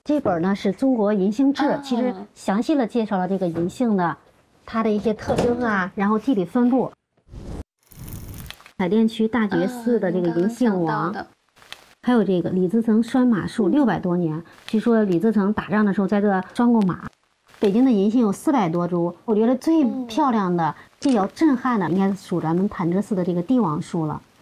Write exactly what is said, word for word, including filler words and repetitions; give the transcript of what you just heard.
这本呢是中国银杏志， 啊其实详细的介绍了这个银杏的它的一些特征啊，然后地理分布。海淀区大觉寺的这个银杏王，还有这个李自成拴马术六百多年，据说李自成打仗的时候在这拴过马。北京的银杏有四百多株，我觉得最漂亮的、最要震撼的，应该属咱们潭柘寺的这个帝王树了。